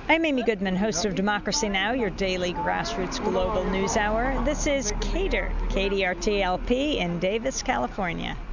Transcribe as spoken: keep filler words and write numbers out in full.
I'm Amy Goodman, host of Democracy Now!, your daily grassroots global news hour. This is Cater, K D R T L P in Davis, California.